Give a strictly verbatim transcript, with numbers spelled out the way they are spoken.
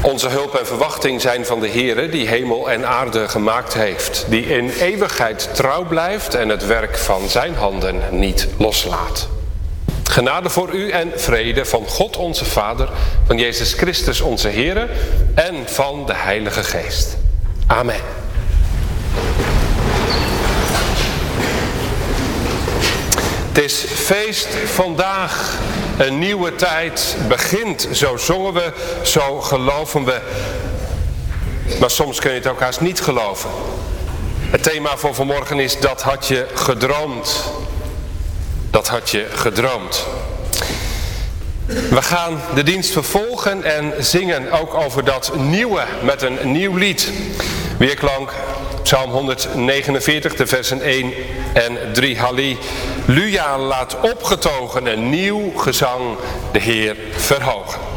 Onze hulp en verwachting zijn van de Heere die hemel en aarde gemaakt heeft, die in eeuwigheid trouw blijft en het werk van zijn handen niet loslaat. Genade voor u en vrede van God onze Vader, van Jezus Christus onze Heere en van de Heilige Geest. Amen. Het is feest vandaag, een nieuwe tijd begint. Zo zongen we, zo geloven we. Maar soms kun je het ook haast niet geloven. Het thema voor vanmorgen is: dat had je gedroomd. Dat had je gedroomd. We gaan de dienst vervolgen en zingen ook over dat nieuwe met een nieuw lied. Weerklank, Psalm honderdnegenenveertig, de versen één en drie. Halleluja, laat opgetogen een nieuw gezang de Heer verhogen.